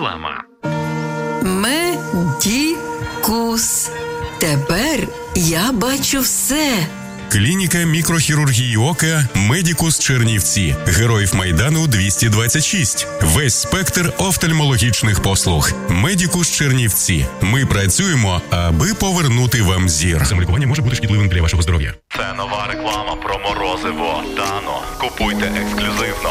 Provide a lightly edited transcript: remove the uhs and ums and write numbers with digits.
Реклама. Медікус. Тепер я бачу все. Клініка мікрохірургії ока «Медікус Чернівці». Героїв Майдану 226. Весь спектр офтальмологічних послуг. «Медікус Чернівці». Ми працюємо, аби повернути вам зір. Самолікування може бути шкідливим для вашого здоров'я. Це нова реклама про морозиво Дано. Купуйте ексклюзивно